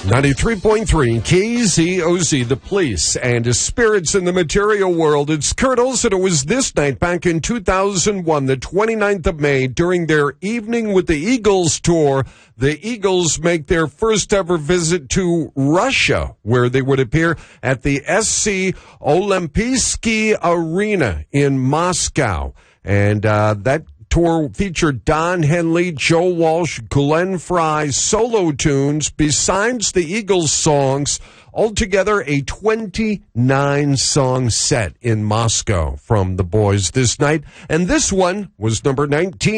93.3 KZOZ, The Police and His Spirits in the Material World. It's Kurt Olson. It was this night back in 2001, the 29th of May, during their Evening with the Eagles tour. The Eagles make their first ever visit to Russia, where they would appear at the SC Olympiyskiy Arena in Moscow. And that tour featured Don Henley, Joe Walsh, Glenn Frey, solo tunes, besides the Eagles songs. Altogether, a 29-song set in Moscow from the boys this night. And this one was number 19.